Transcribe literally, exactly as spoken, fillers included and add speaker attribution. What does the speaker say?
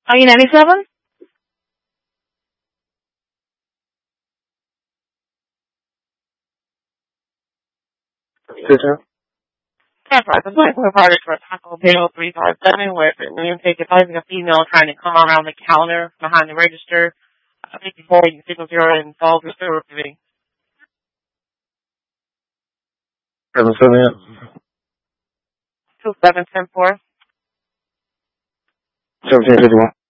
Speaker 1: Are you ninety-seven?
Speaker 2: Sister?
Speaker 1: That's right. That's like we're party for Taco Bell three five seven where if you take if I was a female trying to come around the counter behind the register, I think before you signal zero and solve your still receiving.
Speaker 2: Seven seven.
Speaker 1: Two seven ten four.
Speaker 2: Seventeen fifty one.